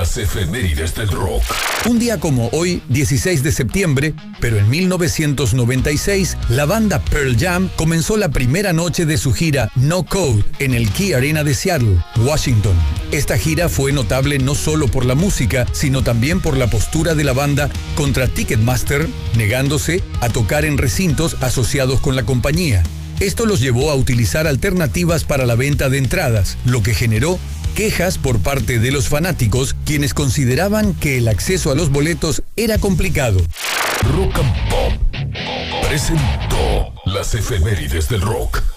Las efemérides del rock. Un día como hoy, 16 de septiembre, pero en 1996, la banda Pearl Jam comenzó la primera noche de su gira No Code en el Key Arena de Seattle, Washington. Esta gira fue notable no solo por la música, sino también por la postura de la banda contra Ticketmaster, negándose a tocar en recintos asociados con la compañía. Esto los llevó a utilizar alternativas para la venta de entradas, lo que generó quejas por parte de los fanáticos, quienes consideraban que el acceso a los boletos era complicado. Rock and Pop presentó las efemérides del rock.